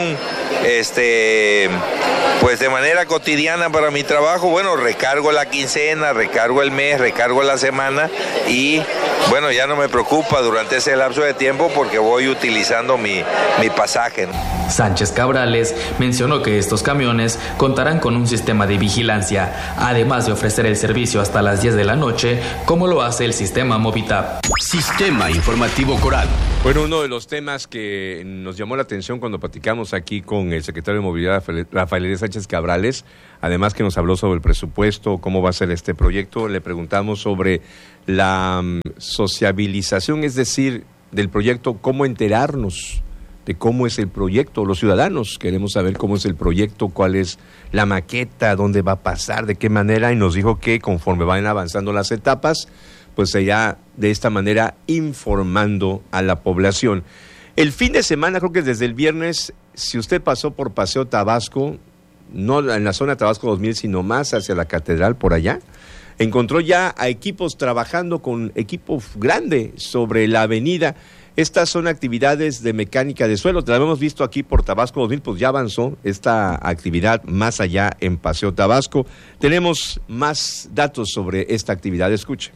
Speaker 5: pues de manera cotidiana para mi trabajo, bueno, recargo la quincena, recargo el mes, recargo la semana y bueno, ya no me preocupa durante ese lapso de tiempo porque voy utilizando mi pasaje, ¿no?
Speaker 21: Sánchez Cabrales mencionó que estos camiones contarán con un sistema de vigilancia, además de ofrecer el servicio hasta las 10 de la noche, como lo hace el sistema Movitap.
Speaker 3: Sistema Informativo Coral.
Speaker 1: Bueno, uno de los temas que nos llamó la atención cuando platicamos aquí con el secretario de Movilidad, Rafael Sánchez Cabrales, además que nos habló sobre el presupuesto, cómo va a ser este proyecto, le preguntamos sobre la sociabilización, es decir, del proyecto, cómo enterarnos de cómo es el proyecto. Los ciudadanos queremos saber cómo es el proyecto, cuál es la maqueta, dónde va a pasar, de qué manera, y nos dijo que conforme van avanzando las etapas, pues se irá de esta manera informando a la población. El fin de semana, creo que desde el viernes, si usted pasó por Paseo Tabasco, no en la zona de Tabasco 2000, sino más hacia la Catedral, por allá, encontró ya a equipos trabajando con equipo grande sobre la avenida. Estas son actividades de mecánica de suelo. Te la hemos visto aquí por Tabasco 2000, pues ya avanzó esta actividad más allá en Paseo Tabasco. Tenemos más datos sobre esta actividad. Escuche.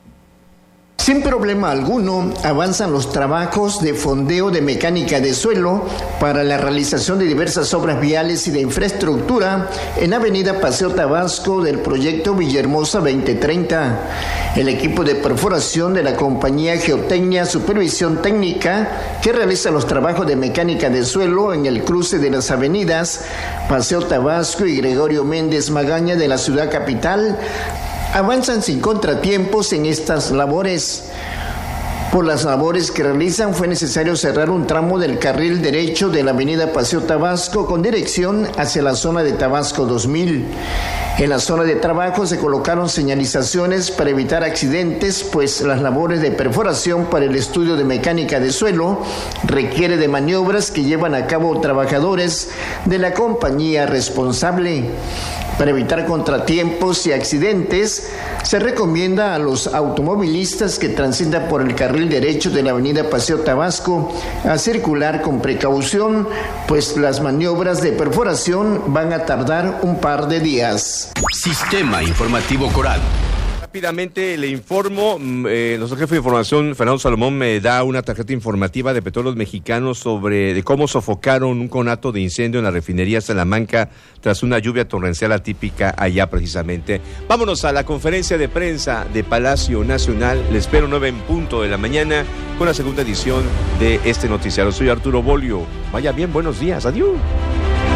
Speaker 10: Sin problema alguno, avanzan los trabajos de fondeo de mecánica de suelo para la realización de diversas obras viales y de infraestructura en Avenida Paseo Tabasco del proyecto Villahermosa 2030. El equipo de perforación de la compañía Geotecnia Supervisión Técnica, que realiza los trabajos de mecánica de suelo en el cruce de las avenidas Paseo Tabasco y Gregorio Méndez Magaña de la ciudad capital, avanzan sin contratiempos en estas labores. Por las labores que realizan fue necesario cerrar un tramo del carril derecho de la avenida Paseo Tabasco con dirección hacia la zona de Tabasco 2000. En la zona de trabajo se colocaron señalizaciones para evitar accidentes, pues las labores de perforación para el estudio de mecánica de suelo requiere de maniobras que llevan a cabo trabajadores de la compañía responsable. Para evitar contratiempos y accidentes, se recomienda a los automovilistas que transitan por el carril derecho de la avenida Paseo Tabasco a circular con precaución, pues las maniobras de perforación van a tardar un par de días.
Speaker 3: Sistema Informativo Coral.
Speaker 1: Rápidamente le informo, nuestro jefe de información, Fernando Salomón, me da una tarjeta informativa de Petróleos Mexicanos sobre de cómo sofocaron un conato de incendio en la refinería Salamanca tras una lluvia torrencial atípica allá precisamente. Vámonos a la conferencia de prensa de Palacio Nacional. Le espero 9:00 a.m. con la segunda edición de este noticiario. Soy Arturo Bolio. Vaya bien, buenos días. Adiós.